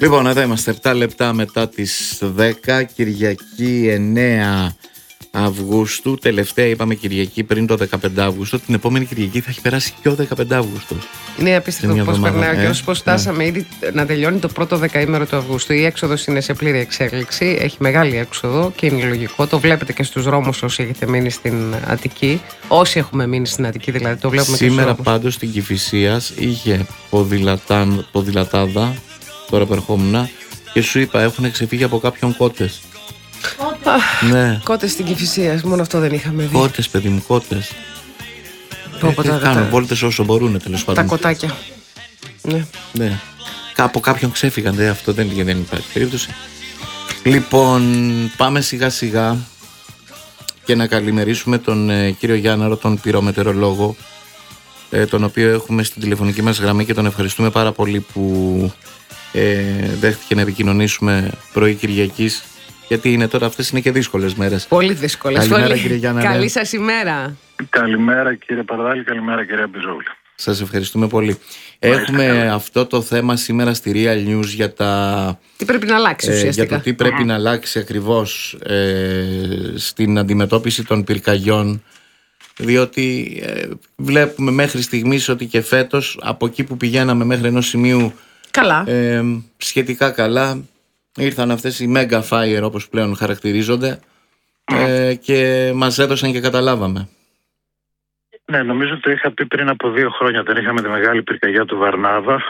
Λοιπόν, εδώ είμαστε 7 λεπτά μετά τις 10, Κυριακή 9 Αυγούστου. Τελευταία είπαμε Κυριακή πριν το 15 Αύγουστο. Την επόμενη Κυριακή θα έχει περάσει και ο 15 Αύγουστο. Είναι απίστευτο πώς περνάει ο καιρός, πώς φτάσαμε ήδη να τελειώνει το πρώτο δεκαήμερο του Αυγούστου. Η έξοδος είναι σε πλήρη εξέλιξη, έχει μεγάλη έξοδο και είναι λογικό. Το βλέπετε και στους δρόμους όσοι έχετε μείνει στην Αττική. Όσοι έχουμε μείνει στην Αττική, δηλαδή το βλέπουμε. Σήμερα και στους δρόμους. πάντως στην Κηφισίας είχε ποδηλατάδα, τώρα που ερχόμουν, και σου είπα έχουν ξεφύγει από κάποιον κότες. Ναι. Κότες στην Κηφισίας, μόνο αυτό δεν είχαμε δει. Κότες, παιδί μου, κότες. Κάνουν βόλτες όσο μπορούν, τέλος πάντων. Τα κοτάκια. Ναι. Από κάποιον ξέφυγαν, αυτό δεν υπάρχει περίπτωση. Λοιπόν, πάμε σιγά σιγά και να καλημερίσουμε τον κύριο Γιάνναρο, τον πυρομετεωρολόγο, τον οποίο έχουμε στην τηλεφωνική μας γραμμή και τον ευχαριστούμε πάρα πολύ που δέχτηκε να επικοινωνήσουμε πρωί Κυριακής, γιατί είναι τώρα, αυτές είναι και δύσκολες μέρες. Πολύ δύσκολες. Καλημέρα, κύριε Γιάνναρο. Καλή σας ημέρα. Καλημέρα κύριε Παρδάλη, καλημέρα κύριε Μπιζόγλου. Σας ευχαριστούμε πολύ. Έχουμε αυτό το θέμα σήμερα στη Real News για τα... Τι πρέπει να αλλάξει ουσιαστικά. Για το τι πρέπει να αλλάξει ακριβώς στην αντιμετώπιση των πυρκαγιών, διότι βλέπουμε μέχρι στιγμής ότι και φέτος από εκεί που πηγαίναμε μέχρι ενός σημείου καλά. Σχετικά καλά, ήρθαν αυτές οι mega fire όπως πλέον χαρακτηρίζονται και μας έδωσαν και καταλάβαμε. Ναι, νομίζω ότι είχα πει πριν από 2 χρόνια, όταν είχαμε τη μεγάλη πυρκαγιά του Βαρνάβα,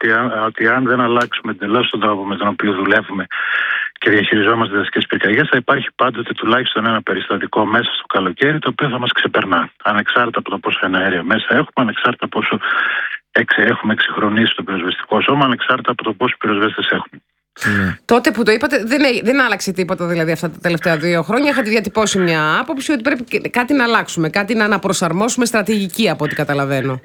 ότι αν δεν αλλάξουμε τελώς τον τρόπο με τον οποίο δουλεύουμε και διαχειριζόμαστε δασικές πυρκαγιές, θα υπάρχει πάντοτε τουλάχιστον ένα περιστατικό μέσα στο καλοκαίρι το οποίο θα μας ξεπερνά. Ανεξάρτητα από το πόσο εναέρια μέσα έχουμε, ανεξάρτητα από πόσο έχουμε εξυγχρονίσει το πυροσβεστικό σώμα, ανεξάρτητα από το πόσους πυροσβέστες έχουμε. Ναι. Τότε που το είπατε, δεν άλλαξε τίποτα δηλαδή αυτά τα τελευταία 2 χρόνια. Είχατε διατυπώσει μια άποψη ότι πρέπει κάτι να αλλάξουμε, κάτι να αναπροσαρμόσουμε στρατηγική, από ό,τι καταλαβαίνω.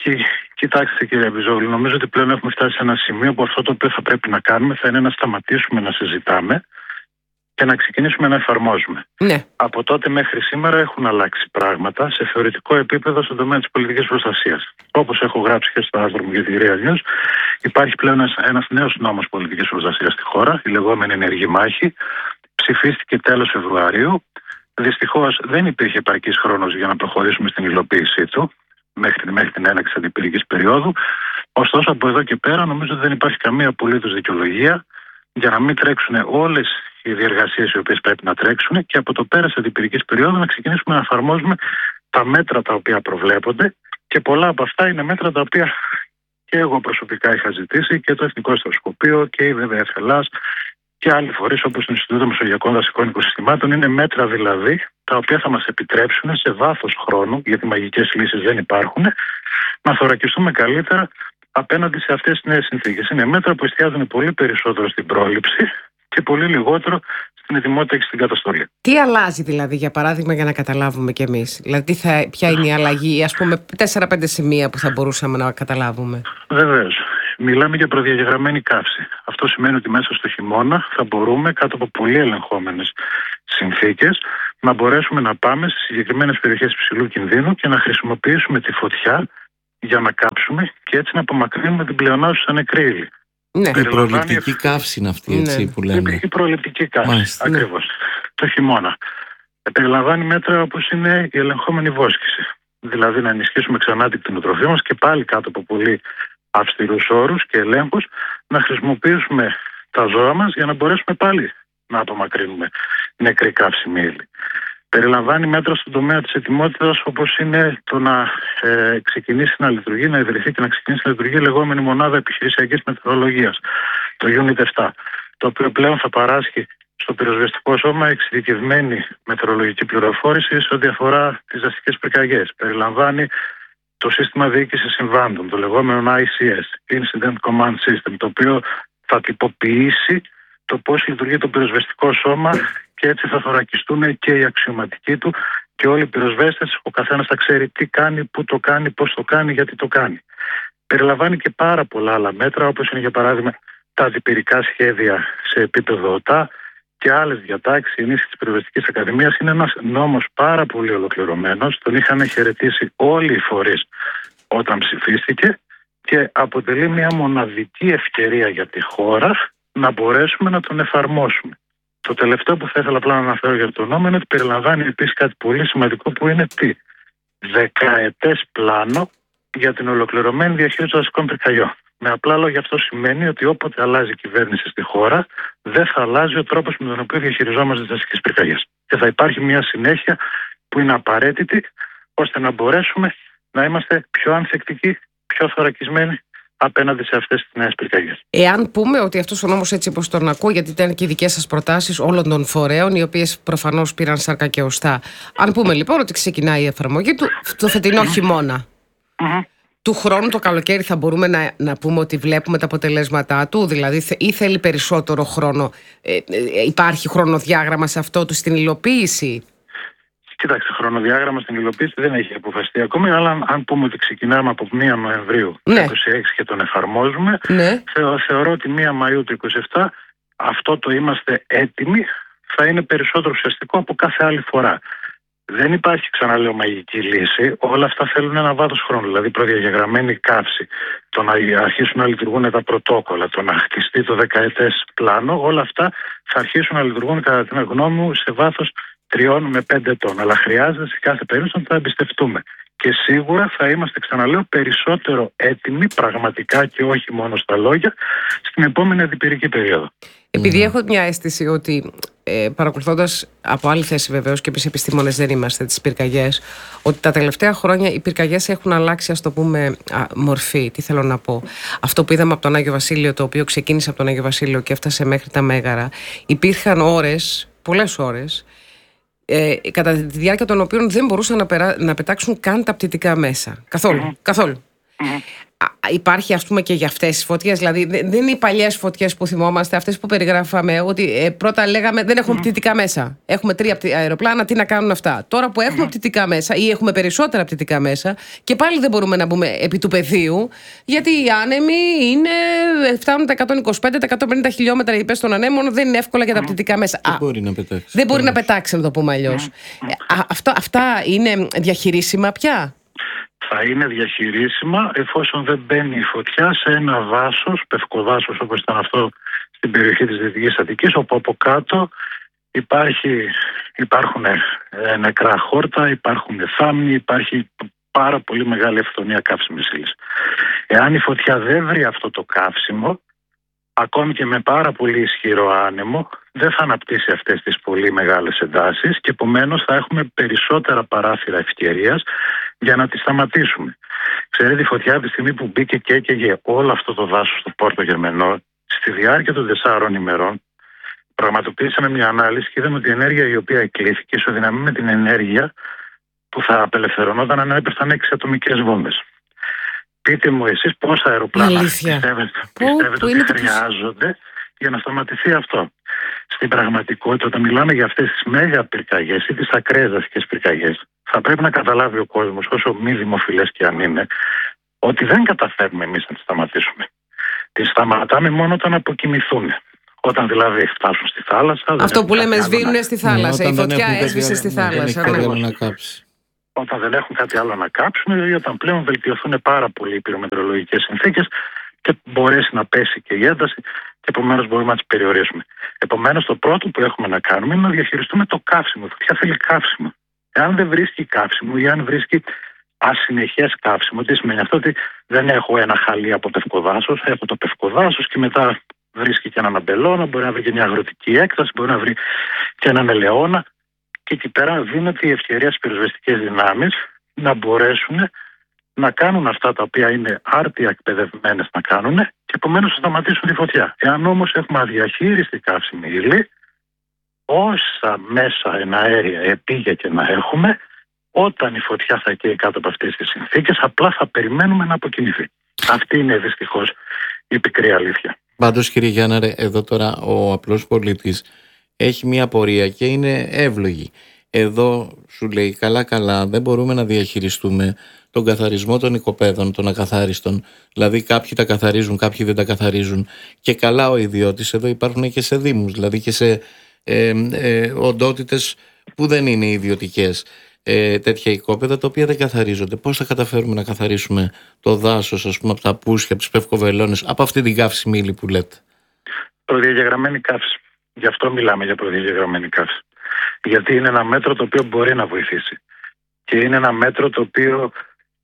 Κοιτάξτε κύριε Μπιζόγλου, νομίζω ότι πλέον έχουμε φτάσει σε ένα σημείο που αυτό το οποίο θα πρέπει να κάνουμε θα είναι να σταματήσουμε να συζητάμε και να ξεκινήσουμε να εφαρμόζουμε. Ναι. Από τότε μέχρι σήμερα έχουν αλλάξει πράγματα σε θεωρητικό επίπεδο στον τομέα της πολιτικής προστασίας. Όπως έχω γράψει και στο άρθρο μου για τη Real News, υπάρχει πλέον ένας νέος νόμος πολιτικής προστασίας στη χώρα, η λεγόμενη ενεργή μάχη. Ψηφίστηκε τέλος Φεβρουαρίου. Δυστυχώς δεν υπήρχε επαρκής χρόνος για να προχωρήσουμε στην υλοποίησή του μέχρι την έναρξη αντιπυρικής περίοδου. Ωστόσο, από εδώ και πέρα νομίζω ότι δεν υπάρχει καμία απολύτως δικαιολογία για να μην τρέξουν όλες οι διεργασίες οι οποίες πρέπει να τρέξουν και από το πέρας αντιπυρικής περίοδου να ξεκινήσουμε να εφαρμόζουμε τα μέτρα τα οποία προβλέπονται, και πολλά από αυτά είναι μέτρα τα οποία και εγώ προσωπικά είχα ζητήσει και το Εθνικό Στρατοσκοπείο και η ΒΒΕ Ελλάς και άλλοι φορείς όπως το Ινστιτούτο Μεσογειακών Δασικών Οικοσυστημάτων. Είναι μέτρα δηλαδή τα οποία θα μας επιτρέψουν σε βάθος χρόνου, γιατί μαγικές λύσεις δεν υπάρχουν, να θωρακιστούμε καλύτερα απέναντι σε αυτές τις νέες συνθήκες. Είναι μέτρα που εστιάζουν πολύ περισσότερο στην πρόληψη και πολύ λιγότερο στην ετοιμότητα και στην καταστολή. Τι αλλάζει δηλαδή, για παράδειγμα, για να καταλάβουμε κι εμείς? Δηλαδή, ποια είναι η αλλαγή, ας πούμε, 4-5 σημεία που θα μπορούσαμε να καταλάβουμε? Βεβαίως. Μιλάμε για προδιαγεγραμμένη καύση. Αυτό σημαίνει ότι μέσα στο χειμώνα θα μπορούμε, κάτω από πολύ ελεγχόμενες συνθήκες, να μπορέσουμε να πάμε σε συγκεκριμένες περιοχές υψηλού κινδύνου και να χρησιμοποιήσουμε τη φωτιά για να κάψουμε και έτσι να απομακρύνουμε την πλεονάζουσα νεκρή ύλη. Ναι. Η προληπτική καύση είναι αυτή, έτσι, που λέμε. Η προληπτική καύση, ακριβώς. Το χειμώνα. Περιλαμβάνει μέτρα όπως είναι η ελεγχόμενη βόσκηση. Δηλαδή να ενισχύσουμε ξανά την κτηνοτροφία μας και πάλι κάτω από πολύ αυστηρούς όρους και ελέγχους να χρησιμοποιήσουμε τα ζώα μας για να μπορέσουμε πάλι να απομακρύνουμε νεκρή καύσιμη ύλη. Περιλαμβάνει μέτρα στον τομέα της ετοιμότητας, όπως είναι το να ξεκινήσει να λειτουργεί, να ιδρυθεί και να ξεκινήσει να λειτουργεί η λεγόμενη μονάδα επιχειρησιακής μετεωρολογίας, το Unit 7, το οποίο πλέον θα παράσχει στο πυροσβεστικό σώμα εξειδικευμένη μετεωρολογική πληροφόρηση σε ό,τι αφορά τις δασικές πυρκαγιές. Περιλαμβάνει το σύστημα διοίκησης συμβάντων, το λεγόμενο ICS, Incident Command System, το οποίο θα τυποποιήσει το πώς λειτουργεί το πυροσβεστικό σώμα και έτσι θα θωρακιστούν και οι αξιωματικοί του και όλοι οι πυροσβέστες. Ο καθένας θα ξέρει τι κάνει, πού το κάνει, πώς το κάνει, γιατί το κάνει. Περιλαμβάνει και πάρα πολλά άλλα μέτρα, όπως είναι για παράδειγμα τα αντιπυρικά σχέδια σε επίπεδο ΟΤΑ και άλλες διατάξεις. Η ενίσχυση της Πυροσβεστικής Ακαδημίας είναι ένας νόμος πάρα πολύ ολοκληρωμένος. Τον είχαν χαιρετήσει όλοι οι φορείς όταν ψηφίστηκε και αποτελεί μια μοναδική ευκαιρία για τη χώρα να μπορέσουμε να τον εφαρμόσουμε. Το τελευταίο που θα ήθελα απλά να αναφέρω για το νόμο είναι ότι περιλαμβάνει επίσης κάτι πολύ σημαντικό που είναι δεκαετές πλάνο για την ολοκληρωμένη διαχείριση των δασικών πυρκαγιών. Με απλά λόγια, αυτό σημαίνει ότι όποτε αλλάζει η κυβέρνηση στη χώρα, δεν θα αλλάζει ο τρόπος με τον οποίο διαχειριζόμαστε τις δασικές πυρκαγιές. Και θα υπάρχει μια συνέχεια που είναι απαραίτητη, ώστε να μπορέσουμε να είμαστε πιο ανθεκτικοί, πιο θωρακισμένοι απέναντι σε αυτές τις νέες πυρκαγιές. Εάν πούμε ότι αυτός ο νόμος, έτσι όπως τον ακούω, γιατί ήταν και οι δικές σας προτάσεις όλων των φορέων, οι οποίες προφανώς πήραν σάρκα και οστά. Αν πούμε λοιπόν ότι ξεκινάει η εφαρμογή του το φετινό χειμώνα. Του χρόνου το καλοκαίρι θα μπορούμε να πούμε ότι βλέπουμε τα αποτελέσματά του, δηλαδή ή θέλει περισσότερο χρόνο, υπάρχει χρονοδιάγραμμα σε αυτό του στην υλοποίηση? Κοιτάξτε, χρονοδιάγραμμα στην υλοποίηση δεν έχει αποφασιστεί ακόμη, αλλά αν πούμε ότι ξεκινάμε από 1 Νοεμβρίου του 2026 και τον εφαρμόζουμε, θεωρώ ότι 1 Μαΐου του 2027 αυτό το είμαστε έτοιμοι θα είναι περισσότερο ουσιαστικό από κάθε άλλη φορά. Δεν υπάρχει, ξαναλέω, μαγική λύση. Όλα αυτά θέλουν ένα βάθος χρόνου. Δηλαδή, προδιαγεγραμμένη καύση, το να αρχίσουν να λειτουργούν τα πρωτόκολλα, το να χτιστεί το δεκαετές πλάνο, όλα αυτά θα αρχίσουν να λειτουργούν, κατά την γνώμη μου, σε βάθος 3 με 5 ετών. Αλλά χρειάζεται σε κάθε περίπτωση να τα εμπιστευτούμε. Και σίγουρα θα είμαστε, ξαναλέω, περισσότερο έτοιμοι, πραγματικά και όχι μόνο στα λόγια, στην επόμενη αντιπυρική περίοδο. Επειδή έχω μια αίσθηση ότι, παρακολουθώντας από άλλη θέση βεβαίως και εμείς επιστήμονες δεν είμαστε, τις πυρκαγιές, ότι τα τελευταία χρόνια οι πυρκαγιές έχουν αλλάξει, ας το πούμε, μορφή. Τι θέλω να πω? Αυτό που είδαμε από τον Άγιο Βασίλειο, το οποίο ξεκίνησε από τον Άγιο Βασίλειο και έφτασε μέχρι τα Μέγαρα, υπήρχαν ώρες, πολλές ώρες, κατά τη διάρκεια των οποίων δεν μπορούσαν να πετάξουν καν τα πτυτικά μέσα. Καθόλου. Υπάρχει, ας πούμε, και για αυτές τις φωτιές. Δηλαδή δεν είναι οι παλιές φωτιές που θυμόμαστε, αυτές που περιγράφαμε, ότι πρώτα λέγαμε δεν έχουμε πτυτικά μέσα. Έχουμε 3 αεροπλάνα, τι να κάνουν αυτά? Τώρα που έχουμε πτυτικά μέσα ή έχουμε περισσότερα πτυτικά μέσα, και πάλι δεν μπορούμε να μπούμε επί του πεδίου, γιατί οι άνεμοι φτάνουν τα 125-150 χιλιόμετρα υπέρ των ανέμων, δεν είναι εύκολα για τα πτυτικά μέσα. Δεν μπορεί να πετάξει, να το πούμε αλλιώς. Αυτά είναι διαχειρίσιμα πια? Θα είναι διαχειρίσιμα εφόσον δεν μπαίνει η φωτιά σε ένα δάσος, πευκοδάσος όπως ήταν αυτό στην περιοχή της Δυτικής Αττικής, όπου από κάτω υπάρχουν νεκρά χόρτα, υπάρχουν θάμνοι, υπάρχει πάρα πολύ μεγάλη αυθονία καύσιμης ύλης. Εάν η φωτιά δεν βρει αυτό το καύσιμο, ακόμη και με πάρα πολύ ισχυρό άνεμο, δεν θα αναπτύσσει αυτές τις πολύ μεγάλες εντάσεις και επομένως θα έχουμε περισσότερα παράθυρα ευκαιρίας για να τη σταματήσουμε. Ξέρετε, η φωτιά από τη στιγμή που μπήκε και έκαιγε όλο αυτό το δάσος στο Πόρτο Γερμενό, στη διάρκεια των 4 ημερών, πραγματοποιήσαμε μια ανάλυση και είδαμε ότι η ενέργεια η οποία εκλήθηκε ισοδυναμεί με την ενέργεια που θα απελευθερωνόταν αν έπεφταν 6 ατομικές βόμβες. Πείτε μου εσείς πόσα αεροπλάνα πιστεύετε ότι χρειάζονται για να σταματηθεί αυτό? Στην πραγματικότητα, όταν μιλάμε για αυτές τις μέγα πυρκαγιές ή τις ακραίες δασικές πυρκαγιές, θα πρέπει να καταλάβει ο κόσμος, όσο μη δημοφιλές και αν είναι, ότι δεν καταφέρνουμε εμείς να τις σταματήσουμε. Τις σταματάμε μόνο όταν αποκοιμηθούν. Όταν δηλαδή φτάσουν στη θάλασσα. Αυτό που λέμε σβήνουνε στη θάλασσα. Η φωτιά έσβησε στη θάλασσα. Όταν δεν έχουν κάτι άλλο να κάψουν, ή όταν πλέον βελτιωθούν πάρα πολύ οι πυρομετρολογικές συνθήκες και μπορέσει να πέσει και η ένταση και επομένως μπορούμε να τις περιορίσουμε. Επομένως, το πρώτο που έχουμε να κάνουμε είναι να διαχειριστούμε το καύσιμο. Η φωτιά θέλει καύσιμο. Εάν δεν βρίσκει καύσιμο ή αν βρίσκει ασυνεχές καύσιμο, τι σημαίνει αυτό? Ότι δεν έχω ένα χαλί από πευκοδάσος, έχω το πευκοδάσος και μετά βρίσκει και έναν αμπελώνα, μπορεί να βρει και μια αγροτική έκταση, μπορεί να βρει και έναν ελαιώνα. Και εκεί πέρα δίνεται η ευκαιρία στις πυροσβεστικές δυνάμεις να μπορέσουν να κάνουν αυτά τα οποία είναι άρτια εκπαιδευμένες να κάνουν και επομένως να σταματήσουν τη φωτιά. Εάν όμως έχουμε αδιαχείριστη καύσιμη ύλη, όσα μέσα εναέρια επίγεια και να έχουμε, όταν η φωτιά θα καίει κάτω από αυτές τις συνθήκες, απλά θα περιμένουμε να αποκοιμηθεί. Αυτή είναι δυστυχώς η πικρή αλήθεια. Πάντως, κύριε Γιάνναρε, εδώ τώρα ο απλός πολίτης έχει μια πορεία και είναι εύλογη. Εδώ σου λέει καλά δεν μπορούμε να διαχειριστούμε τον καθαρισμό των οικοπαίδων, των ακαθάριστων. Δηλαδή κάποιοι τα καθαρίζουν, κάποιοι δεν τα καθαρίζουν. Και καλά ο ιδιώτης, εδώ υπάρχουν και σε δήμους, δηλαδή και σε οντότητες που δεν είναι ιδιωτικές. τέτοια οικόπεδα τα οποία δεν καθαρίζονται. Πώς θα καταφέρουμε να καθαρίσουμε το δάσος, ας πούμε, από τα πούσια, από τις πευκοβελώνες, από αυτή την καύση μήλη που λέτε? Προδιαγεγραμμένη καύση. Γι' αυτό μιλάμε για προδιαγεγραμμένη καύση. Γιατί είναι ένα μέτρο το οποίο μπορεί να βοηθήσει. Και είναι ένα μέτρο το οποίο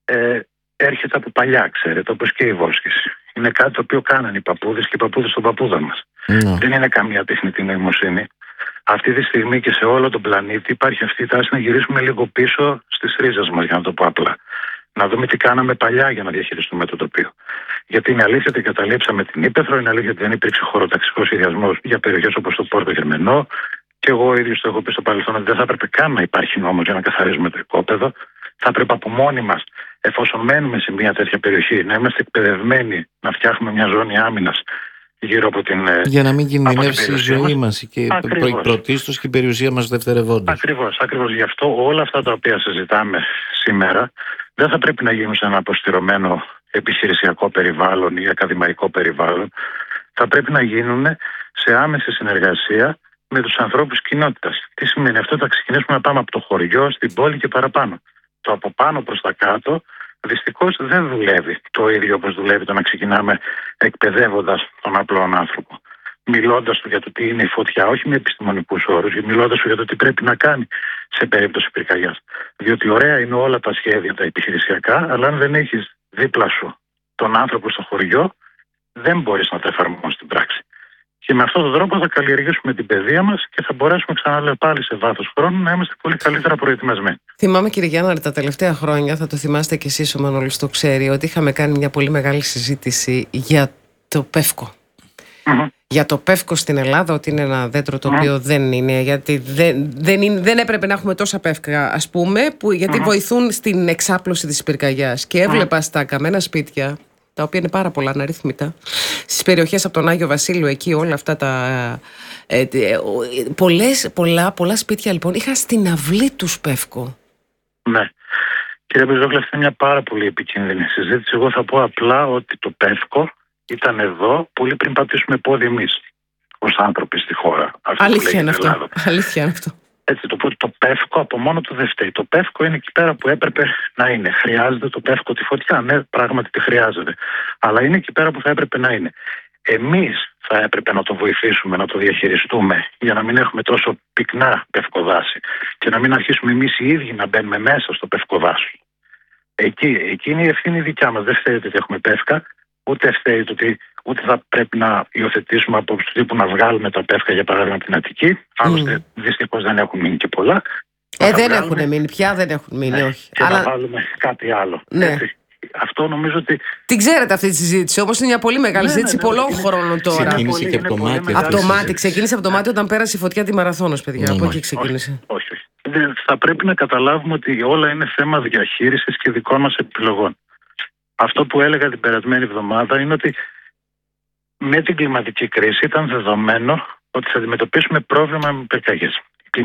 έρχεται από παλιά, ξέρετε, όπως και η βόσκηση. Είναι κάτι το οποίο κάνανε οι παππούδες και οι παππούδες των παππούδων μας. Δεν είναι καμία τεχνητή νοημοσύνη. Αυτή τη στιγμή και σε όλο τον πλανήτη υπάρχει αυτή η τάση να γυρίσουμε λίγο πίσω στις ρίζες μας, για να το πω απλά. Να δούμε τι κάναμε παλιά για να διαχειριστούμε το τοπίο. Γιατί είναι αλήθεια ότι καταλήψαμε την ύπαιθρο, είναι αλήθεια ότι δεν υπήρξε χωροταξικός σχεδιασμός για περιοχές όπως το Πόρτο Γερμενό. Και εγώ ίδιος το έχω πει στο παρελθόν ότι δεν θα έπρεπε καν να υπάρχει νόμος για να καθαρίζουμε το οικόπεδο. Θα έπρεπε από μόνοι μας, εφόσον μένουμε σε μια τέτοια περιοχή, να είμαστε εκπαιδευμένοι να φτιάχνουμε μια ζώνη άμυνας γύρω από την. Για να μην κινδυνεύσει η ζωή μας και πρωτίστως και η περιουσία μας δευτερευόντως. Ακριβώς. Γι' αυτό όλα αυτά τα οποία συζητάμε σήμερα δεν θα πρέπει να γίνουν σε ένα αποστηρωμένο επιχειρησιακό περιβάλλον ή ακαδημαϊκό περιβάλλον. Θα πρέπει να γίνουν σε άμεση συνεργασία με τους ανθρώπους κοινότητας. Τι σημαίνει αυτό? Θα ξεκινήσουμε να πάμε από το χωριό στην πόλη και παραπάνω. Το από πάνω προς τα κάτω δυστυχώς δεν δουλεύει το ίδιο όπως δουλεύει το να ξεκινάμε εκπαιδεύοντας τον απλό άνθρωπο. Μιλώντας του για το τι είναι η φωτιά, όχι με επιστημονικούς όρους, μιλώντας του για το τι πρέπει να κάνει σε περίπτωση πυρκαγιάς. Διότι ωραία είναι όλα τα σχέδια τα επιχειρησιακά, αλλά αν δεν έχεις δίπλα σου τον άνθρωπο στο χωριό, δεν μπορείς να τα εφαρμόσεις στην πράξη. Και με αυτόν τον τρόπο θα καλλιεργήσουμε την παιδεία μας και θα μπορέσουμε, ξαναλέω πάλι σε βάθος χρόνου, να είμαστε πολύ καλύτερα προετοιμασμένοι. Θυμάμαι, κύριε Γιάνναρη, τα τελευταία χρόνια, θα το θυμάστε κι εσείς, ο Μανώλης το ξέρει, ότι είχαμε κάνει μια πολύ μεγάλη συζήτηση για το πεύκο. Για το πεύκο στην Ελλάδα, ότι είναι ένα δέντρο το οποίο δεν είναι, γιατί δεν έπρεπε να έχουμε τόσα πεύκα, ας πούμε, γιατί βοηθούν στην εξάπλωση της πυρκαγιάς. Και έβλεπα στα καμένα σπίτια, τα οποία είναι πάρα πολλά αναρρύθμιτα, στις περιοχές από τον Άγιο Βασίλειο, εκεί όλα αυτά τα. Πολλά σπίτια λοιπόν είχαν στην αυλή τους πεύκο. Ναι. Κύριε Μπιζόκλα, αυτή είναι μια πάρα πολύ επικίνδυνη συζήτηση. Εγώ θα πω απλά ότι το πεύκο ήταν εδώ πολύ πριν πατήσουμε πόδι εμείς ως άνθρωποι στη χώρα. Αλήθεια είναι αυτό. Έτσι, το πεύκο από μόνο του δεν φταίει. Το πεύκο είναι εκεί πέρα που έπρεπε να είναι. Χρειάζεται το πεύκο τη φωτιά? Ναι, πράγματι τη χρειάζεται. Αλλά είναι εκεί πέρα που θα έπρεπε να είναι. Εμείς θα έπρεπε να το βοηθήσουμε, να το διαχειριστούμε, για να μην έχουμε τόσο πυκνά πευκοδάση και να μην αρχίσουμε εμείς οι ίδιοι να μπαίνουμε μέσα στο πευκοδάσο. Εκεί είναι η ευθύνη δικιά μας. Δεν φταίει ότι έχουμε πεύκα, ούτε φταίει ότι ούτε θα πρέπει να υιοθετήσουμε απόψη του τύπου να βγάλουμε τα πεύκα, για παράδειγμα, από την Αττική. Άλλωστε, δυστυχώς δεν έχουν μείνει και πολλά. Δεν έχουν μείνει πια, δεν έχουν μείνει, όχι. Και να βάλουμε κάτι άλλο. Ναι. Αυτό νομίζω ότι. Την ξέρετε αυτή τη συζήτηση, όμως είναι μια πολύ μεγάλη συζήτηση πολλών χρόνων τώρα. Ξεκίνησε και από το μάτι. Ξεκίνησε από το μάτι όταν πέρασε η φωτιά τη Μαραθώνος, παιδιά. Από εκεί ξεκίνησε. Όχι. Θα πρέπει να καταλάβουμε ότι όλα είναι θέμα διαχείρισης και δικών μας επιλογών. Αυτό που έλεγα την περασμένη εβδομάδα είναι ότι με την κλιματική κρίση ήταν δεδομένο ότι θα αντιμετωπίσουμε πρόβλημα με πυρκαγιές.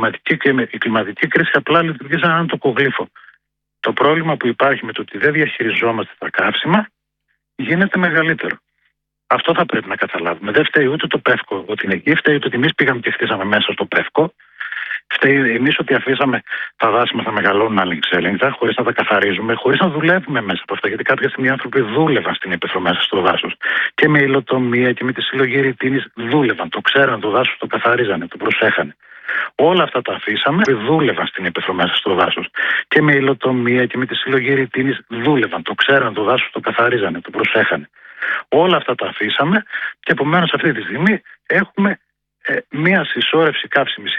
Η κλιματική κρίση απλά λειτουργεί σαν έναν τοκογλύφο. Το πρόβλημα που υπάρχει με το ότι δεν διαχειριζόμαστε τα καύσιμα γίνεται μεγαλύτερο. Αυτό θα πρέπει να καταλάβουμε. Δεν φταίει ούτε το πεύκο ότι είναι εκεί, φταίει ότι εμείς πήγαμε και χτίσαμε μέσα στο πεύκο. Φταίει εμείς ότι αφήσαμε τα δάση μας να μεγαλώνουν ανεξέλεγκτα, χωρίς να τα καθαρίζουμε, χωρίς να δουλεύουμε μέσα από αυτά. Γιατί κάποια στιγμή οι άνθρωποι δούλευαν στην ύπαιθρο μέσα στο δάσος. Και με υλοτομία και με τη συλλογή ρητίνης δούλευαν. Το ξέραν το δάσος, το καθαρίζανε, το προσέχανε. Όλα αυτά τα αφήσαμε, δούλευαν στην ύπαιθρο μέσα στο δάσος. Και με υλοτομία και με τη συλλογή ρητίνης δούλευαν. Το ξέραν το δάσος, το καθαρίζανε, το προσέχανε. Όλα αυτά τα αφήσαμε και επομένως αυτή τη στιγμή έχουμε μία συσσόρευση καύσιμης